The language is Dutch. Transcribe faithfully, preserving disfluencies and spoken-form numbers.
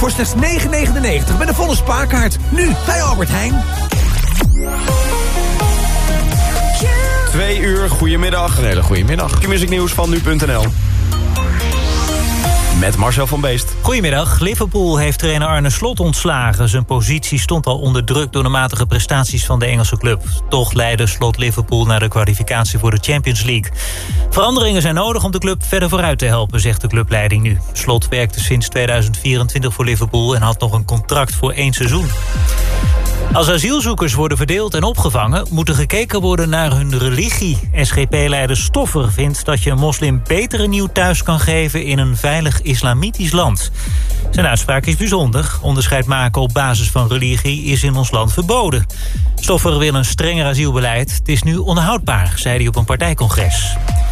voor slechts negen negenennegentig met een volle spaarkaart. Nu bij Albert Heijn. Twee uur, goedemiddag. Een hele goede middag. Music nieuws van nu punt n l. Met Marcel van Beest. Goedemiddag. Liverpool heeft trainer Arne Slot ontslagen. Zijn positie stond al onder druk door de matige prestaties van de Engelse club. Toch leidde Slot Liverpool naar de kwalificatie voor de Champions League. Veranderingen zijn nodig om de club verder vooruit te helpen, zegt de clubleiding nu. Slot werkte sinds tweeduizend vierentwintig voor Liverpool en had nog een contract voor één seizoen. Als asielzoekers worden verdeeld en opgevangen, moet er gekeken worden naar hun religie. S G P-leider Stoffer vindt dat je een moslim beter een nieuw thuis kan geven in een veilig islamitisch land. Zijn uitspraak is bijzonder. Onderscheid maken op basis van religie is in ons land verboden. Stoffer wil een strenger asielbeleid. Het is nu onhoudbaar, zei hij op een partijcongres.